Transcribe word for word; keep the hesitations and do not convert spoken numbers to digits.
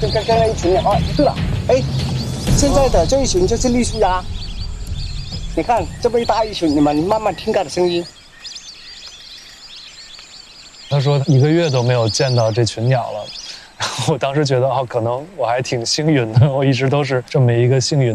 就刚刚那一群鸟。哦，对了，哎，现在的这一群就是栗树鸦。你看这么一大一群，你们慢慢听它的声音。 他说一个月都没有见到这群鸟了，然后我当时觉得哦，可能我还挺幸运的，我一直都是这么一个幸运